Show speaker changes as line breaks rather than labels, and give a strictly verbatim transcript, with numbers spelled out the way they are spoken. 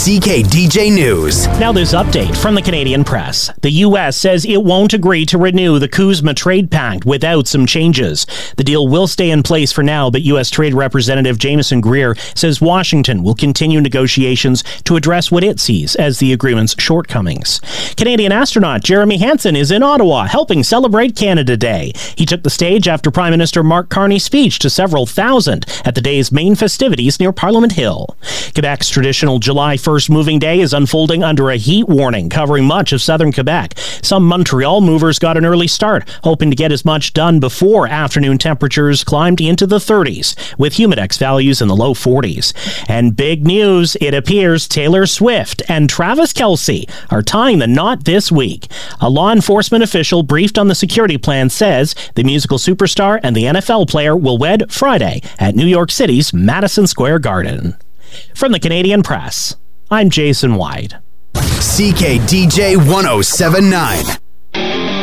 C K D J News.
Now this update from the Canadian Press. The U S says it won't agree to renew the CUSMA trade pact without some changes. The deal will stay in place for now, but U S Trade Representative Jameson Greer says Washington will continue negotiations to address what it sees as the agreement's shortcomings. Canadian astronaut Jeremy Hansen is in Ottawa helping celebrate Canada Day. He took the stage after Prime Minister Mark Carney's speech to several thousand at the day's main festivities near Parliament Hill. Quebec's traditional July first moving day is unfolding under a heat warning covering much of southern Quebec. Some Montreal movers got an early start, hoping to get as much done before afternoon temperatures climbed into the thirties, with humidex values in the low forties. And big news, it appears Taylor Swift and Travis Kelce are tying the knot this week. A law enforcement official briefed on the security plan says the musical superstar and the N F L player will wed Friday at New York City's Madison Square Garden. From the Canadian Press, I'm Jason White.
C K D J one oh seven point nine.